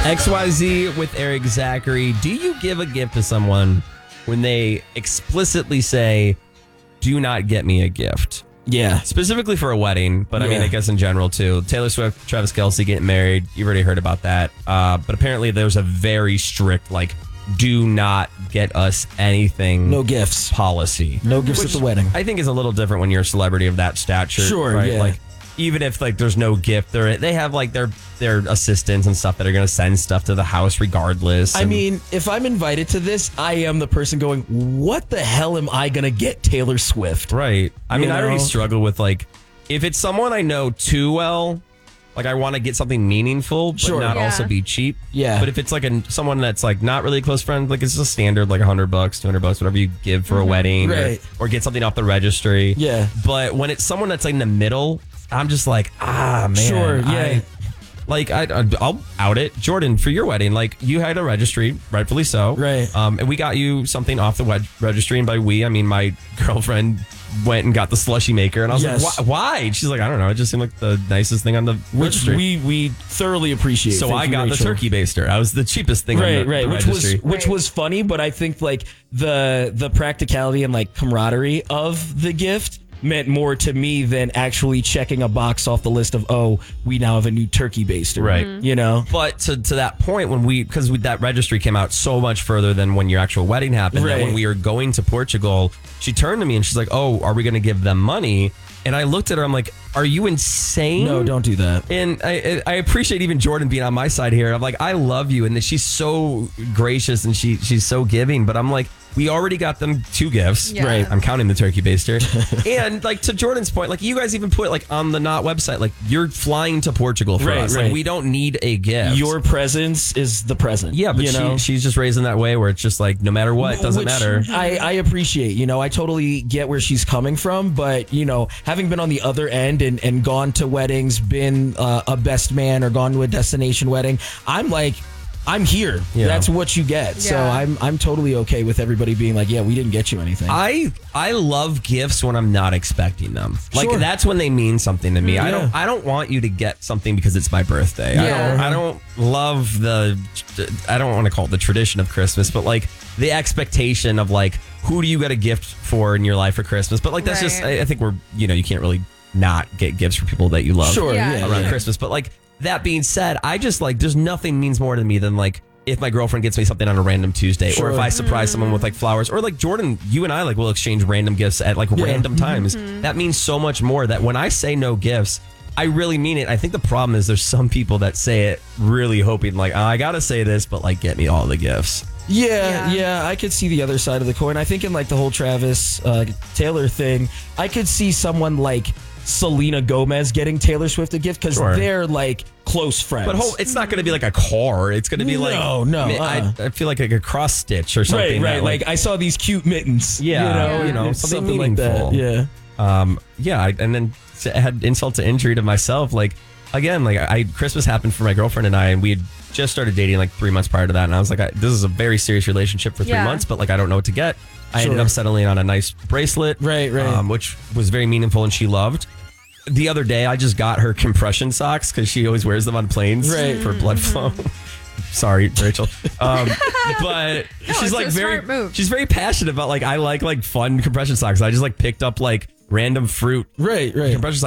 XYZ with Eric Zachary. Do you give a gift to someone when they explicitly say, do not get me a gift? Yeah. Specifically for a wedding, but I mean, I guess in general too. Taylor Swift, Travis Kelce getting married. You've already heard about that. But apparently there's a very strict, do not get us anything. No gifts. Policy. No gifts at the wedding. I think is a little different when you're a celebrity of that stature. Sure, right? yeah. Even if there's no gift, they have their assistants and stuff that are going to send stuff to the house regardless. I mean, if I'm invited to this, I am the person going, what the hell am I going to get Taylor Swift? Right. I mean, You I already know? struggle with if it's someone I know too well, I want to get something meaningful, but Sure. not Yeah. also be cheap. Yeah. But if it's someone that's not really a close friend, it's a standard $100, $200, whatever you give for a wedding, Right. or get something off the registry. Yeah. But when it's someone that's in the middle, I'm just man. Sure, yeah. I'll out it. Jordan, for your wedding, you had a registry, rightfully so. Right. And we got you something off the registry. And by we, I mean my girlfriend went and got the slushy maker. And I was Yes. like, why? And she's like, I don't know. It just seemed like the nicest thing on the Which registry. we thoroughly appreciate. So Thank I you, got Rachel. the turkey baster. I was the cheapest thing on the registry. Which was funny, but I think the practicality and camaraderie of the gift meant more to me than actually checking a box off the list of, we now have a new turkey baster. Right. You know? But to that point, because that registry came out so much further than when your actual wedding happened, that Right. when we were going to Portugal, she turned to me and she's like, are we going to give them money? And I looked at her, I'm like, are you insane? No, don't do that. And I appreciate even Jordan being on my side here. I'm like, I love you. And that she's so gracious and she's so giving. But I'm like, we already got them 2 gifts. Yeah. Right. I'm counting the turkey baster. And to Jordan's point, you guys even put on the Knot website, you're flying to Portugal for Right, us. right. We don't need a gift. Your presence is the present. Yeah, but she's just raised in that way where it's just no matter what, it doesn't Which matter. I appreciate, I totally get where she's coming from, but having been on the other end and gone to weddings, been a best man or gone to a destination wedding, I'm here. Yeah. That's what you get. So Yeah. I'm totally okay with everybody being like, yeah, we didn't get you anything. I love gifts when I'm not expecting them. Sure. That's when they mean something to me. Yeah. I don't want you to get something because it's my birthday. Yeah. I don't love I don't want to call it the tradition of Christmas, but the expectation of who do you get a gift for in your life for Christmas? But that's just Right. I think we're you can't really not get gifts for people that you love. Sure, Yeah. Around Christmas, but that being said, I just there's nothing means more to me than if my girlfriend gets me something on a random Tuesday, Sure. or if I surprise someone with flowers, or Jordan, you and I will exchange random gifts at random times. That means so much more. That when I say no gifts, I really mean it. I think the problem is there's some people that say it really hoping I gotta say this, but get me all the gifts. Yeah, I could see the other side of the coin. I think in the whole Travis Taylor thing, I could see someone like Selena Gomez getting Taylor Swift a gift because Sure. they're close friends. But it's not going to be a car. It's going to be No, I feel like a cross stitch or something. right. that, I saw these cute mittens. something something like meaningful. that. Yeah. And then to add insult to injury to myself, Christmas happened for my girlfriend and I, and we had just started dating 3 months prior to that, and I was like, this is a very serious relationship for 3 Yeah. months, but I don't know what to get. I ended Sure. up settling on a nice bracelet, Right. which was very meaningful and she loved. The other day, I just got her compression socks because she always wears them on planes Right. for blood flow. Sorry, Rachel. But she's it's a very, smart move. she's very passionate about I like fun compression socks. I just picked up random fruit Right. compression socks.